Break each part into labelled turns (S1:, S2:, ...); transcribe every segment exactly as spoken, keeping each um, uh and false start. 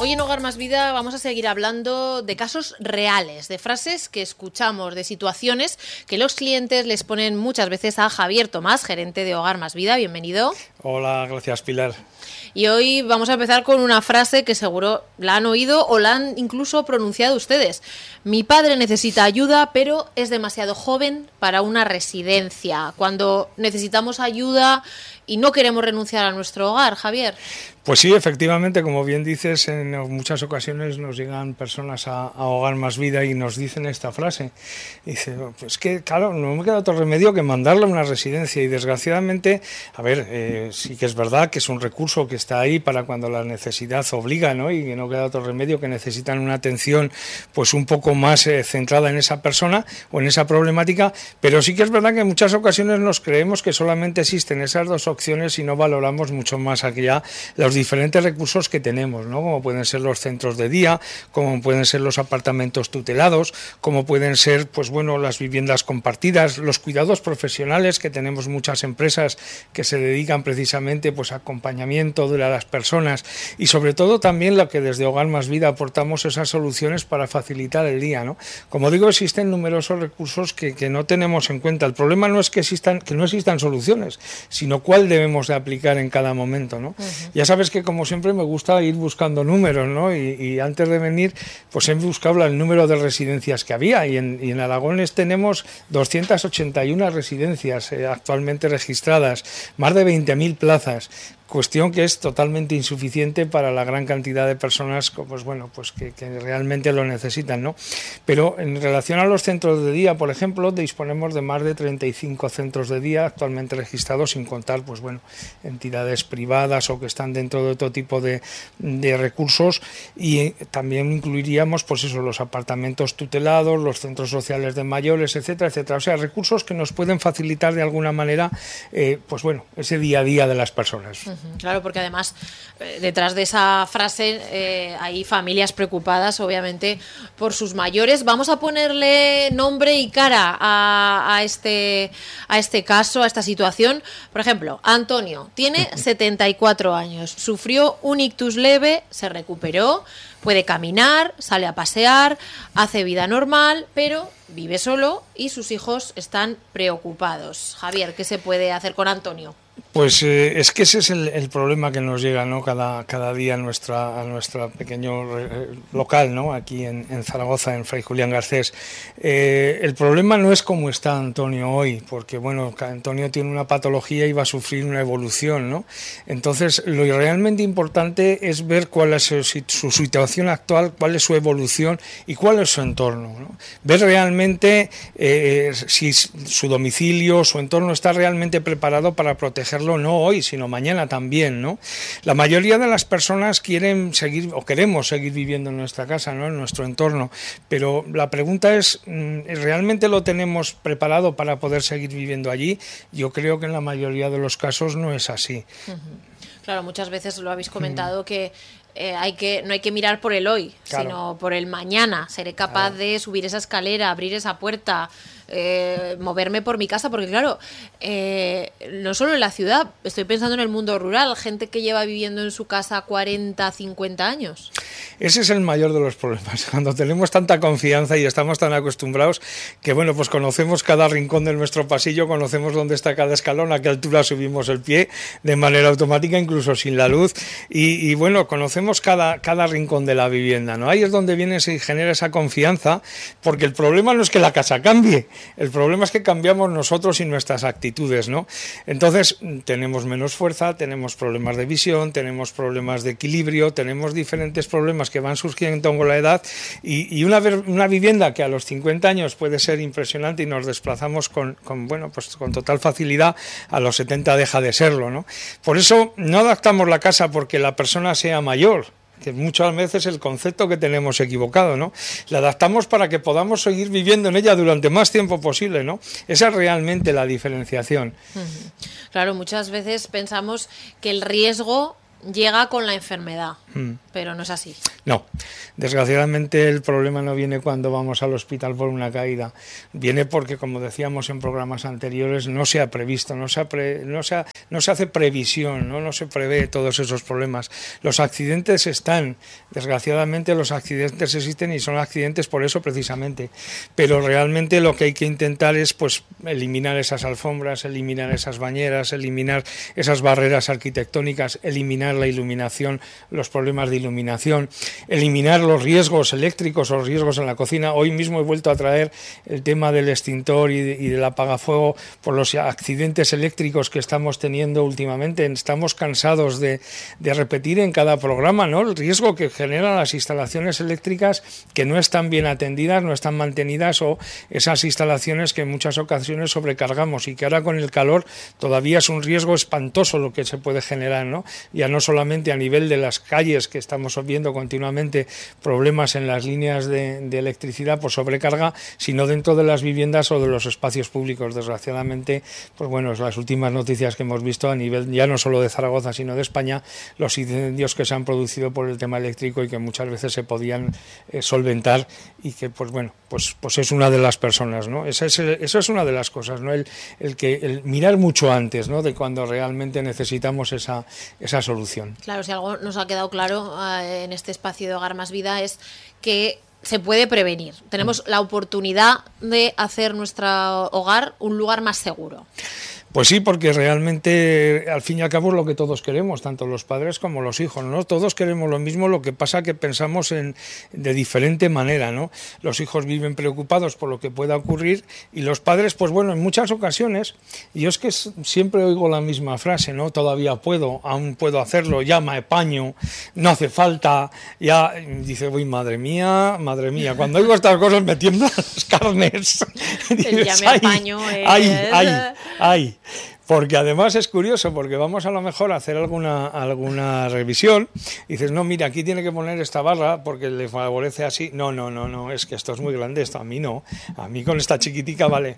S1: Hoy en Hogar Más Vida vamos a seguir hablando de casos reales, de frases que escuchamos, de situaciones que los clientes les ponen muchas veces a Javier Tomás, gerente de Hogar Más Vida. Bienvenido.
S2: Hola, gracias, Pilar.
S1: Y hoy vamos a empezar con una frase que seguro la han oído o la han incluso pronunciado ustedes. Mi padre necesita ayuda, pero es demasiado joven para una residencia. Cuando necesitamos ayuda y no queremos renunciar a nuestro hogar, Javier.
S2: Pues sí, efectivamente, como bien dices, en muchas ocasiones nos llegan personas a, a Hogar Más Vida y nos dicen esta frase. Dice, pues que claro, no me queda otro remedio que mandarle a una residencia y desgraciadamente, a ver, eh, sí que es verdad que es un recurso que está ahí para cuando la necesidad obliga, ¿no? Y que no queda otro remedio, que necesitan una atención pues un poco más eh, centrada en esa persona o en esa problemática, pero sí que es verdad que en muchas ocasiones nos creemos que solamente existen esas dos opciones y no valoramos mucho más allá los diferentes recursos que tenemos, ¿no? Como pueden ser los centros de día, como pueden ser los apartamentos tutelados, como pueden ser, pues bueno, las viviendas compartidas, los cuidados profesionales, que tenemos muchas empresas que se dedican precisamente pues a acompañamiento de las personas, y sobre todo también lo que desde Hogar Más Vida aportamos esas soluciones para facilitar el día, ¿no? Como digo, existen numerosos recursos que, que no tenemos en cuenta. El problema no es que existan, que no existan soluciones, sino cuál debemos de aplicar en cada momento, ¿no? Uh-huh. Ya sabes que como siempre me gusta ir buscando números, ¿no? Y, y antes de venir pues he buscado el número de residencias que había y en, y en Aragones tenemos doscientas ochenta y una residencias eh, actualmente registradas, más de veinte mil plazas. Cuestión que es totalmente insuficiente para la gran cantidad de personas pues bueno, pues que, que realmente lo necesitan, ¿no? Pero en relación a los centros de día, por ejemplo, disponemos de más de treinta y cinco centros de día actualmente registrados, sin contar pues bueno, entidades privadas o que están dentro de otro tipo de, de recursos, y también incluiríamos pues eso, los apartamentos tutelados, los centros sociales de mayores, etcétera, etcétera. O sea, recursos que nos pueden facilitar de alguna manera eh, pues bueno, ese día a día de las personas.
S1: Uh-huh. Claro, porque además eh, detrás de esa frase eh, hay familias preocupadas, obviamente, por sus mayores. Vamos a ponerle nombre y cara a, a, este, a este caso, a esta situación. Por ejemplo, Antonio tiene setenta y cuatro años, sufrió un ictus leve, se recuperó, puede caminar, sale a pasear, hace vida normal, pero vive solo y sus hijos están preocupados. Javier, ¿qué se puede hacer con Antonio?
S2: Pues eh, es que ese es el, el problema que nos llega, ¿no? Cada, cada día a nuestra a nuestro pequeño eh, local, ¿no? Aquí en, en Zaragoza, en Fray Julián Garcés. Eh, el problema no es cómo está Antonio hoy, porque bueno, Antonio tiene una patología y va a sufrir una evolución, ¿no? Entonces, lo realmente importante es ver cuál es su, su situación actual, cuál es su evolución y cuál es su entorno, ¿no? Ver realmente eh, si su domicilio, su entorno está realmente preparado para protegerlo, no hoy, sino mañana también, ¿no? La mayoría de las personas quieren seguir o queremos seguir viviendo en nuestra casa, ¿no? En nuestro entorno, pero la pregunta es, ¿realmente lo tenemos preparado para poder seguir viviendo allí? Yo creo que en la mayoría de los casos no es así.
S1: Uh-huh. Claro, muchas veces lo habéis comentado uh-huh. que Eh, hay que no hay que mirar por el hoy, claro, sino por el mañana. Seré capaz claro. de subir esa escalera, abrir esa puerta, eh, moverme por mi casa, porque claro, eh, no solo en la ciudad, estoy pensando en el mundo rural, gente que lleva viviendo en su casa cuarenta, cincuenta años.
S2: Ese es el mayor de los problemas, cuando tenemos tanta confianza y estamos tan acostumbrados que bueno, pues conocemos cada rincón de nuestro pasillo, conocemos dónde está cada escalón, a qué altura subimos el pie de manera automática, incluso sin la luz, y, y bueno, conocemos Cada, cada rincón de la vivienda, ¿no? Ahí es donde viene y genera esa confianza, porque el problema no es que la casa cambie, el problema es que cambiamos nosotros y nuestras actitudes, ¿no? Entonces tenemos menos fuerza, tenemos problemas de visión, tenemos problemas de equilibrio, tenemos diferentes problemas que van surgiendo con la edad, y, y una, una vivienda que a los cincuenta años puede ser impresionante y nos desplazamos con, con, bueno, pues con total facilidad, a los setenta deja de serlo, ¿no? Por eso no adaptamos la casa porque la persona sea mayor, que muchas veces el concepto que tenemos equivocado, ¿no? La adaptamos para que podamos seguir viviendo en ella durante más tiempo posible, ¿no? Esa es realmente la diferenciación.
S1: Claro, muchas veces pensamos que el riesgo llega con la enfermedad.
S2: Mm.
S1: Pero no es así.
S2: No, desgraciadamente el problema no viene cuando vamos al hospital por una caída, viene porque, como decíamos en programas anteriores, no se ha previsto, no se, ha pre, no se, ha, no se hace previsión, ¿no? no se prevé todos esos problemas. Los accidentes están, desgraciadamente los accidentes existen y son accidentes por eso precisamente, pero realmente lo que hay que intentar es pues eliminar esas alfombras, eliminar esas bañeras, eliminar esas barreras arquitectónicas, eliminar la iluminación, los problemas problemas de iluminación, eliminar los riesgos eléctricos o riesgos en la cocina. Hoy mismo he vuelto a traer el tema del extintor y, de, y del apagafuego por los accidentes eléctricos que estamos teniendo últimamente. Estamos cansados de, de repetir en cada programa, ¿no?, el riesgo que generan las instalaciones eléctricas que no están bien atendidas, no están mantenidas, o esas instalaciones que en muchas ocasiones sobrecargamos y que ahora con el calor todavía es un riesgo espantoso lo que se puede generar, ¿no? Ya no solamente a nivel de las calles, que estamos viendo continuamente problemas en las líneas de, de electricidad por sobrecarga, sino dentro de las viviendas o de los espacios públicos. Desgraciadamente, pues bueno, las últimas noticias que hemos visto a nivel ya no solo de Zaragoza, sino de España, los incendios que se han producido por el tema eléctrico y que muchas veces se podían eh, solventar, y que, pues bueno, pues, pues es una de las personas, ¿no? Esa es, eso es una de las cosas, ¿no? El, el que el mirar mucho antes, ¿no?, de cuando realmente necesitamos esa, esa solución.
S1: Claro, si algo nos ha quedado claro en este espacio de Hogar Más Vida es que se puede prevenir. Tenemos la oportunidad de hacer nuestro hogar un lugar más seguro.
S2: Pues sí, porque realmente al fin y al cabo es lo que todos queremos, tanto los padres como los hijos, ¿no? Todos queremos lo mismo, lo que pasa que pensamos en, de diferente manera, ¿no? Los hijos viven preocupados por lo que pueda ocurrir y los padres, pues bueno, en muchas ocasiones, yo es que siempre oigo la misma frase, ¿no? Todavía puedo, aún puedo hacerlo, ya me apaño, no hace falta, ya, dice, uy, madre mía, madre mía, cuando oigo estas cosas me tiemblan las carnes.
S1: Dices, ya me apaño, es...
S2: ay, ay, ay. Porque además es curioso, porque vamos a lo mejor a hacer alguna, alguna revisión y dices, no, mira, aquí tiene que poner esta barra porque le favorece así. No, no, no, no, es que esto es muy grande, esto a mí no. A mí con esta chiquitica, vale.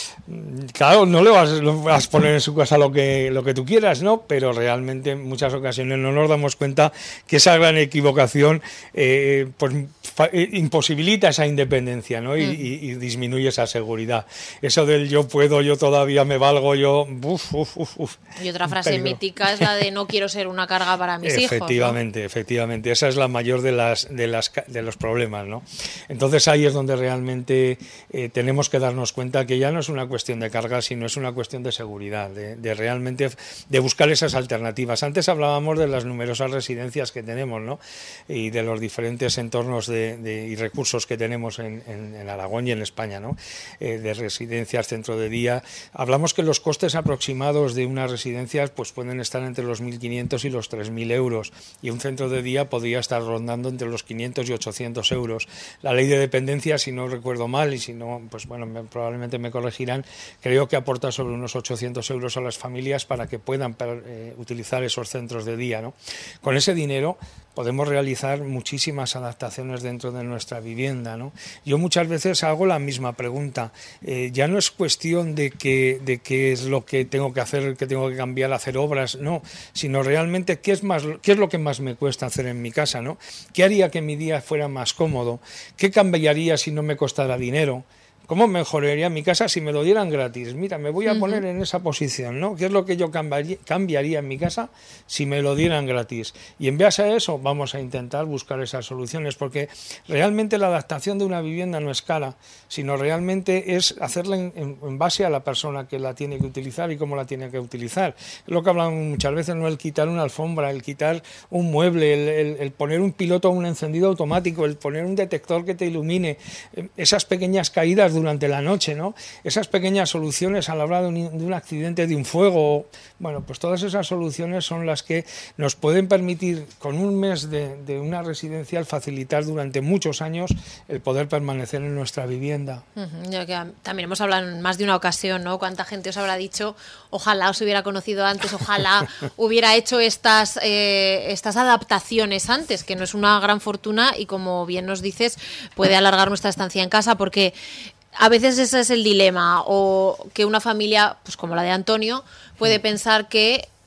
S2: Claro, no le vas, le vas a poner en su casa lo que, lo que tú quieras, ¿no? Pero realmente en muchas ocasiones no nos damos cuenta que esa gran equivocación eh, pues, fa, eh, imposibilita esa independencia, ¿no? Y, mm. y, y disminuye esa seguridad. Eso del yo puedo, yo todavía me valgo, yo... Uf, uf, uf, uf.
S1: Y otra frase peligro. mítica es la de no quiero ser una carga para mis
S2: efectivamente,
S1: hijos.
S2: Efectivamente, ¿no? efectivamente. Esa es la mayor de las de las de los problemas, ¿no? Entonces ahí es donde realmente eh, tenemos que darnos cuenta que ya no es una cuestión de carga, sino es una cuestión de seguridad, de, de realmente de buscar esas alternativas. Antes hablábamos de las numerosas residencias que tenemos, ¿no? Y de los diferentes entornos de, de, y recursos que tenemos en, en, en Aragón y en España, ¿no? Eh, de residencias, centro de día. Hablamos que los costes aproximados de una residencia pues pueden estar entre los mil quinientos y los tres mil euros, y un centro de día podría estar rondando entre los quinientos y ochocientos euros. La ley de dependencia, si no recuerdo mal, y si no, pues bueno, me, probablemente me corregirán, creo que aporta sobre unos ochocientos euros a las familias para que puedan eh, utilizar esos centros de día, ¿no? Con ese dinero podemos realizar muchísimas adaptaciones dentro de nuestra vivienda, ¿no? Yo muchas veces hago la misma pregunta. Eh, ya no es cuestión de que de qué es lo que tengo que hacer, que tengo que cambiar, hacer obras, no, sino realmente qué es más, qué es lo que más me cuesta hacer en mi casa, ¿no? ¿Qué haría que mi día fuera más cómodo? ¿Qué cambiaría si no me costara dinero? ¿Cómo mejoraría mi casa si me lo dieran gratis? Mira, me voy a poner en esa posición, ¿no? ¿Qué es lo que yo cambiaría, cambiaría en mi casa si me lo dieran gratis? Y en base a eso vamos a intentar buscar esas soluciones, porque realmente la adaptación de una vivienda no es cara, sino realmente es hacerla en, en, en base a la persona que la tiene que utilizar y cómo la tiene que utilizar. Es lo que hablamos muchas veces, ¿no? El quitar una alfombra, el quitar un mueble, el, el, el poner un piloto a un encendido automático, el poner un detector que te ilumine, esas pequeñas caídas durante la noche, ¿no? Esas pequeñas soluciones a la hora de un, de un accidente, de un fuego, bueno, pues todas esas soluciones son las que nos pueden permitir con un mes de, de una residencial facilitar durante muchos años el poder permanecer en nuestra vivienda.
S1: Uh-huh. Ya que también hemos hablado en más de una ocasión, ¿no? Cuánta gente os habrá dicho, ojalá os hubiera conocido antes, ojalá hubiera hecho estas, eh, estas adaptaciones antes, que no es una gran fortuna y, como bien nos dices, puede alargar nuestra estancia en casa, porque a veces ese es el dilema, o que una familia, pues como la de Antonio, puede pensar que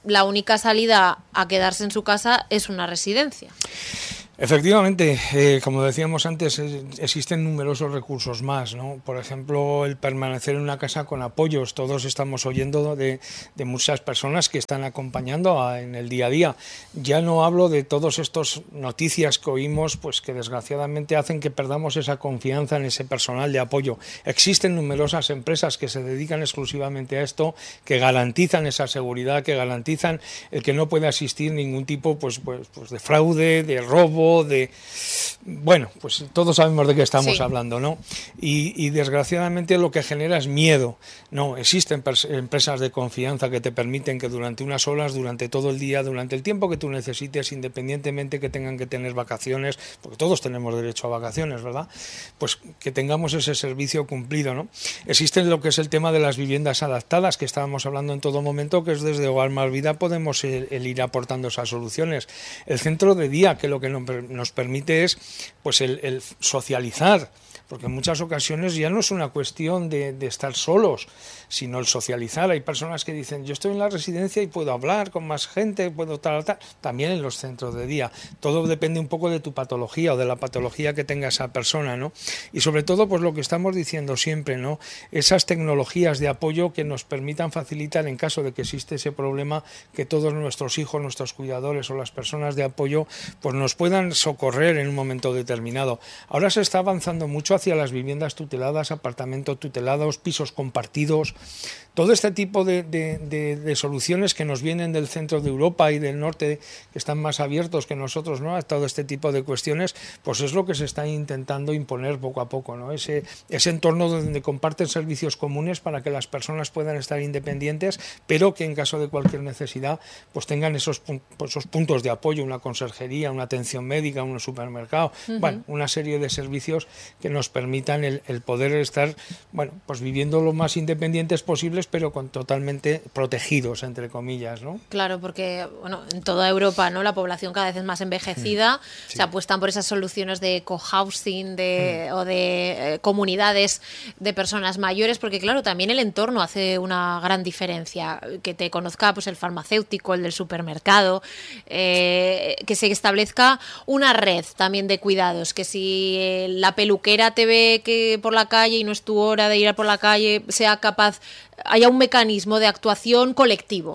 S1: la única salida a quedarse en su casa es una residencia.
S2: Efectivamente, eh, como decíamos antes, eh, existen numerosos recursos más, ¿no? Por ejemplo, el permanecer en una casa con apoyos. Todos estamos oyendo de, de muchas personas que están acompañando a, en el día a día. Ya no hablo de todas estas noticias que oímos, pues que desgraciadamente hacen que perdamos esa confianza en ese personal de apoyo. Existen numerosas empresas que se dedican exclusivamente a esto, que garantizan esa seguridad, que garantizan el que no puede existir ningún tipo, pues, pues, pues de fraude, de robo, de bueno, pues todos sabemos de qué estamos sí. hablando, ¿no? Y, y desgraciadamente lo que genera es miedo. No, existen empresas de confianza que te permiten que durante unas horas, durante todo el día, durante el tiempo que tú necesites, independientemente que tengan que tener vacaciones, porque todos tenemos derecho a vacaciones, ¿verdad? Pues que tengamos ese servicio cumplido, ¿no? Existe lo que es el tema de las viviendas adaptadas, que estábamos hablando en todo momento, que es desde Hogar Más Vida podemos el, el ir aportando esas soluciones. El centro de día, que lo que nos nos permite es pues el, el socializar, porque en muchas ocasiones ya no es una cuestión de, de estar solos, sino el socializar. Hay personas que dicen, yo estoy en la residencia y puedo hablar con más gente, puedo tal, tal, también en los centros de día. Todo depende un poco de tu patología o de la patología que tenga esa persona, ¿no? Y sobre todo, pues lo que estamos diciendo siempre, ¿no? Esas tecnologías de apoyo que nos permitan facilitar, en caso de que existe ese problema, que todos nuestros hijos, nuestros cuidadores o las personas de apoyo, pues nos puedan socorrer en un momento determinado. Ahora se está avanzando mucho hacia las viviendas tuteladas, apartamentos tutelados, pisos compartidos, todo este tipo de, de, de, de soluciones que nos vienen del centro de Europa y del norte, que están más abiertos que nosotros, ¿no? A todo este tipo de cuestiones, pues es lo que se está intentando imponer poco a poco, ¿no? Ese, ese entorno donde comparten servicios comunes para que las personas puedan estar independientes, pero que en caso de cualquier necesidad, pues tengan esos, esos puntos de apoyo, una conserjería, una atención médica, un supermercado, uh-huh. bueno, una serie de servicios que nos permitan el, el poder estar, bueno, pues viviendo lo más independientes posibles, pero con totalmente protegidos, entre comillas, ¿no?
S1: Claro, porque bueno, en toda Europa, ¿no? La población cada vez es más envejecida, sí. se apuestan por esas soluciones de cohousing de, mm. o de eh, comunidades de personas mayores, porque claro, también el entorno hace una gran diferencia, que te conozca pues el farmacéutico, el del supermercado, eh, que se establezca una red también de cuidados, que si eh, la peluquera te ve que por la calle y no es tu hora de ir por la calle, sea capaz, haya un mecanismo de actuación colectivo.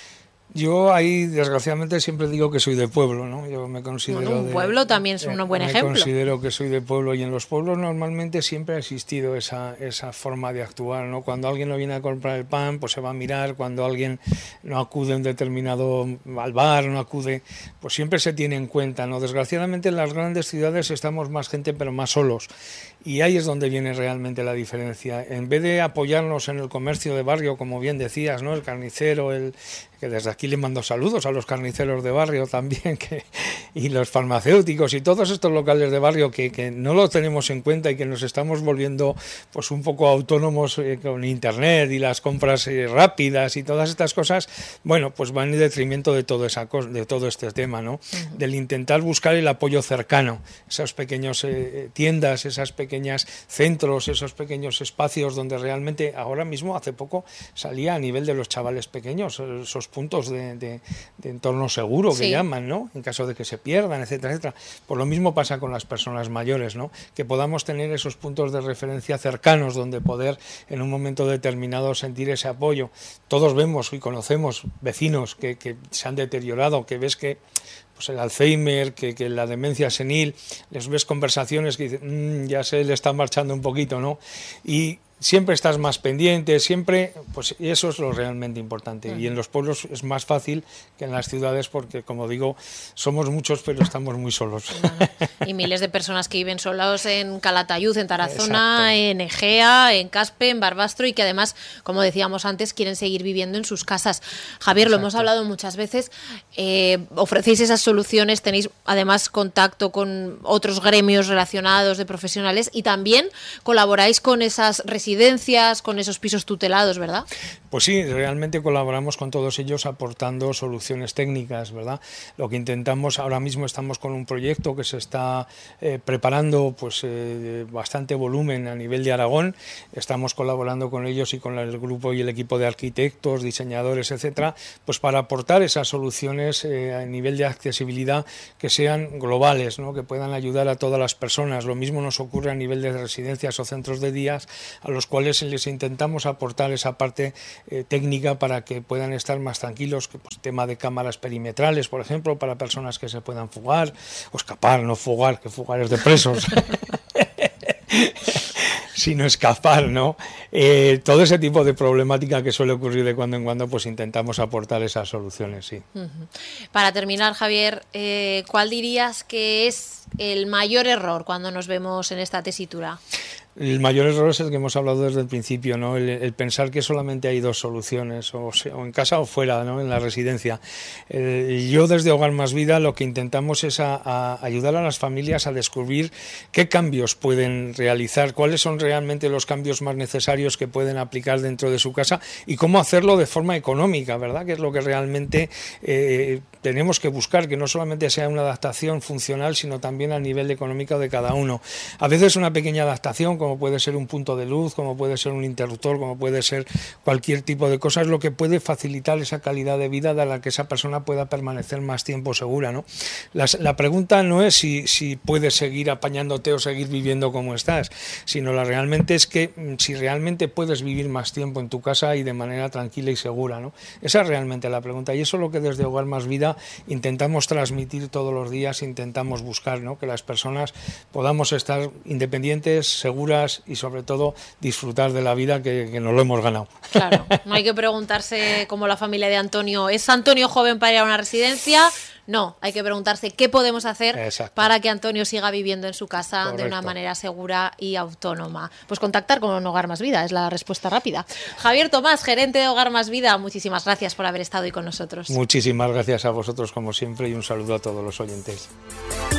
S2: Yo ahí, desgraciadamente, siempre digo que soy de pueblo, ¿no? Yo me considero
S1: bueno, un
S2: de,
S1: pueblo también es un
S2: eh,
S1: buen
S2: me
S1: ejemplo.
S2: Me considero que soy de pueblo, y en los pueblos normalmente siempre ha existido esa, esa forma de actuar, ¿no? Cuando alguien no viene a comprar el pan, pues se va a mirar. Cuando alguien no acude a un determinado al bar, no acude, pues siempre se tiene en cuenta, ¿no? Desgraciadamente en las grandes ciudades estamos más gente, pero más solos. Y ahí es donde viene realmente la diferencia. En vez de apoyarnos en el comercio de barrio, como bien decías, ¿no? El carnicero, el que desde aquí le mando saludos a los carniceros de barrio también, que, y los farmacéuticos y todos estos locales de barrio que, que no los tenemos en cuenta y que nos estamos volviendo pues un poco autónomos eh, con internet y las compras eh, rápidas y todas estas cosas, bueno, pues van en detrimento de todo esa cosa, de todo este tema, ¿no? Uh-huh. Del intentar buscar el apoyo cercano, esos pequeños eh, tiendas, esas pequeñas centros, esos pequeños espacios donde realmente ahora mismo, hace poco, salía a nivel de los chavales pequeños, esos puntos de, de, de entorno seguro que sí. llaman, ¿no? En caso de que se pierdan, etcétera, etcétera. Pues lo mismo pasa con las personas mayores, ¿no? Que podamos tener esos puntos de referencia cercanos donde poder en un momento determinado sentir ese apoyo. Todos vemos y conocemos vecinos que, que se han deteriorado, que ves que pues el Alzheimer, que, que la demencia senil, les ves conversaciones que dicen, mmm, ya se le está marchando un poquito, ¿no? Y siempre estás más pendiente, siempre, pues eso es lo realmente importante. Uh-huh. Y en los pueblos es más fácil que en las ciudades porque, como digo, somos muchos pero estamos muy solos.
S1: Bueno, y miles de personas que viven solos en Calatayud, en Tarazona, exacto. en Egea, en Caspe, en Barbastro y que además, como decíamos antes, quieren seguir viviendo en sus casas. Javier, exacto. Lo hemos hablado muchas veces, eh, ofrecéis esas soluciones, tenéis además contacto con otros gremios relacionados de profesionales y también colaboráis con esas residencias residencias, con esos pisos tutelados, ¿verdad?
S2: Pues sí, realmente colaboramos con todos ellos aportando soluciones técnicas, ¿verdad? Lo que intentamos, ahora mismo estamos con un proyecto que se está eh, preparando, pues eh, bastante volumen a nivel de Aragón. Estamos colaborando con ellos y con el grupo y el equipo de arquitectos, diseñadores, etcétera, pues para aportar esas soluciones eh, a nivel de accesibilidad que sean globales, ¿no? Que puedan ayudar a todas las personas. Lo mismo nos ocurre a nivel de residencias o centros de días, a los cuales les intentamos aportar esa parte eh, técnica para que puedan estar más tranquilos, que, pues, tema de cámaras perimetrales, por ejemplo, para personas que se puedan fugar, o escapar, no fugar, que fugar es de presos. Sino escapar, ¿no? Eh, todo ese tipo de problemática que suele ocurrir de cuando en cuando, pues intentamos aportar esas soluciones, sí.
S1: Uh-huh. Para terminar, Javier, eh, ¿cuál dirías que es el mayor error cuando nos vemos en esta tesitura?
S2: El mayor error es el que hemos hablado desde el principio, ¿no? El, el pensar que solamente hay dos soluciones, o, se, o en casa o fuera, ¿no? En la residencia. El, yo desde Hogar Más Vida lo que intentamos es a, a ayudar a las familias a descubrir qué cambios pueden realizar, cuáles son realmente los cambios más necesarios que pueden aplicar dentro de su casa y cómo hacerlo de forma económica, ¿verdad? Que es lo que realmente eh, tenemos que buscar, que no solamente sea una adaptación funcional, sino también a nivel económico de cada uno. A veces una pequeña adaptación, como puede ser un punto de luz, como puede ser un interruptor, como puede ser cualquier tipo de cosa, es lo que puede facilitar esa calidad de vida de la que esa persona pueda permanecer más tiempo segura, ¿no? La, la pregunta no es si, si puedes seguir apañándote o seguir viviendo como estás, sino la realmente es que si realmente puedes vivir más tiempo en tu casa y de manera tranquila y segura, ¿no? Esa es realmente la pregunta, y eso es lo que desde Hogar Más Vida intentamos transmitir todos los días, intentamos buscar, ¿no? Que las personas podamos estar independientes, seguras y sobre todo disfrutar de la vida que, que nos lo hemos ganado.
S1: Claro, no hay que preguntarse como la familia de Antonio, ¿es Antonio joven para ir a una residencia? No, hay que preguntarse qué podemos hacer Exacto. para que Antonio siga viviendo en su casa Correcto. de una manera segura y autónoma. Pues contactar con Hogar Más Vida es la respuesta rápida. Javier Tomás, gerente de Hogar Más Vida, muchísimas gracias por haber estado hoy con nosotros.
S2: Muchísimas gracias a vosotros como siempre y un saludo a todos los oyentes.